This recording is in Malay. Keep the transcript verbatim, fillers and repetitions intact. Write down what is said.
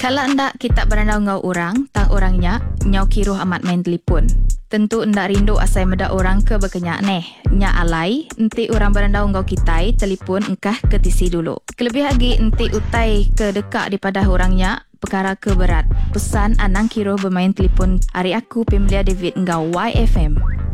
Kalau ndak kita berandau ngau orang, tang orangnya nyau kiruh amat main telefon. Tentu ndak rindu asai medak orang ke berkenyak neh. Nya alai, enti orang berandau ngau kitai, telefon engkah ketisi dulu. Kelebih lagi enti utai ke dekat daripada orangnya, perkara ke berat. Pesan anang kiruh bermain telefon hari aku Pemlia David ngau Y F M.